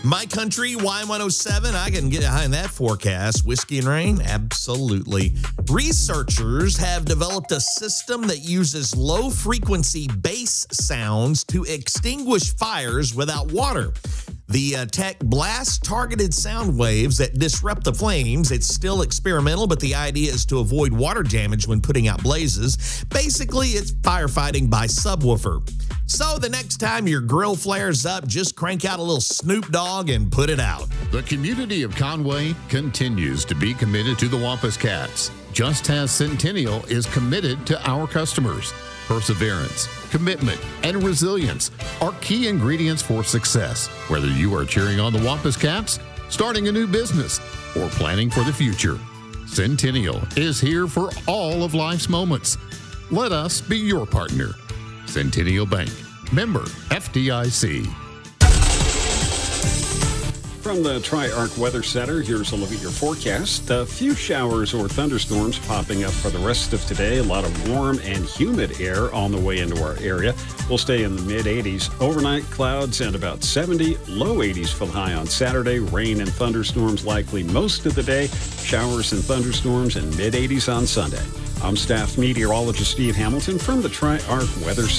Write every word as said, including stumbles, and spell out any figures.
My Country, Y one oh seven, I can get behind that forecast. Whiskey and Rain, absolutely. Researchers have developed a system that uses low-frequency bass sounds to extinguish fires without water. The uh, tech blasts targeted sound waves that disrupt the flames. It's still experimental, but the idea is to avoid water damage when putting out blazes. Basically, it's firefighting by subwoofer. So the next time your grill flares up, just crank out a little Snoop Dogg and put it out. The community of Conway continues to be committed to the Wampus Cats, just as Centennial is committed to our customers. Perseverance, commitment, and resilience are key ingredients for success. Whether you are cheering on the Wampus Cats, starting a new business, or planning for the future, Centennial is here for all of life's moments. Let us be your partner. Centennial Bank, member F D I C. From the Tri-Arc Weather Center, here's a look at your forecast. A few showers or thunderstorms popping up for the rest of today. A lot of warm and humid air on the way into our area. We'll stay in the mid eighties. Overnight clouds and about seventy. Low eighties for the high on Saturday. Rain and thunderstorms likely most of the day. Showers and thunderstorms and mid eighties on Sunday. I'm staff meteorologist Steve Hamilton from the Tri-Arc Weather Center.